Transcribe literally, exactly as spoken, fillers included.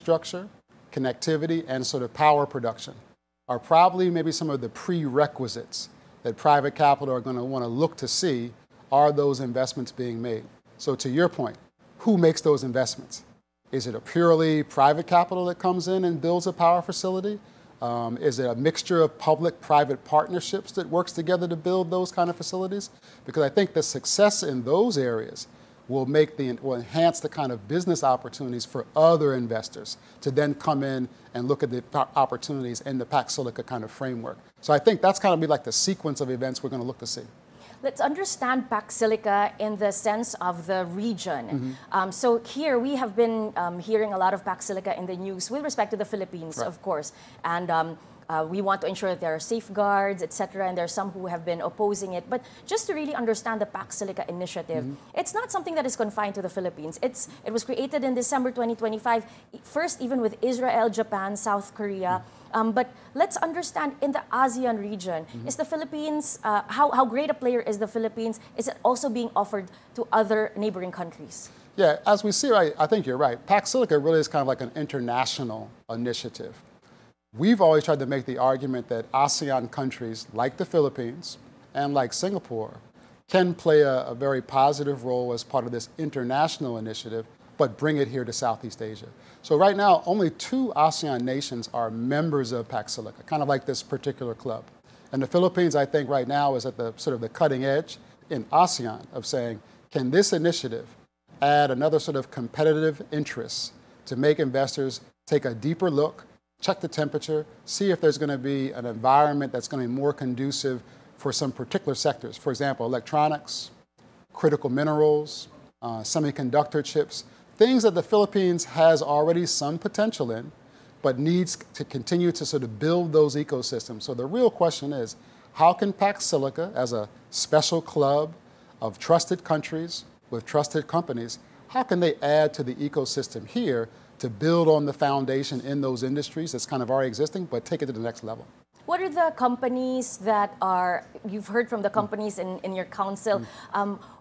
infrastructure, connectivity, and sort of power production are probably maybe some of the prerequisites that private capital are going to want to look to see, are those investments being made? So to your point, who makes those investments? Is it a purely private capital that comes in and builds a power facility? Um, is it a mixture of public-private partnerships that works together to build those kind of facilities? Because I think the success in those areas will make the will enhance the kind of business opportunities for other investors to then come in and look at the opportunities in the Pax Silica kind of framework. So I think that's kind of be like the sequence of events we're going to look to see. Let's understand Pax Silica in the sense of the region. Mm-hmm. um, so here we have been um, hearing a lot of Pax Silica in the news with respect to the Philippines, right, of course. And um, uh, we want to ensure that there are safeguards, et cetera. And there are some who have been opposing it. But just to really understand the Pax Silica initiative, mm-hmm, it's not something that is confined to the Philippines. It's, it was created in December twenty twenty-five, first even with Israel, Japan, South Korea. Mm-hmm. Um, but let's understand in the ASEAN region, mm-hmm, is the Philippines, uh, how, how great a player is the Philippines? Is it also being offered to other neighboring countries? Yeah, as we see, right, I think you're right. Pax Silica really is kind of like an international initiative. We've always tried to make the argument that ASEAN countries like the Philippines and like Singapore can play a, a very positive role as part of this international initiative, but bring it here to Southeast Asia. So right now, only two ASEAN nations are members of Pax Silica, kind of like this particular club. And the Philippines, I think right now, is at the sort of the cutting edge in ASEAN of saying, can this initiative add another sort of competitive interest to make investors take a deeper look, check the temperature, see if there's going to be an environment that's going to be more conducive for some particular sectors. For example, electronics, critical minerals, uh, semiconductor chips, things that the Philippines has already some potential in, but needs to continue to sort of build those ecosystems. So the real question is, how can Pax Silica, as a special club of trusted countries with trusted companies, how can they add to the ecosystem here to build on the foundation in those industries that's kind of already existing, but take it to the next level? What are the companies that are, you've heard from the companies in, in your council, mm. um,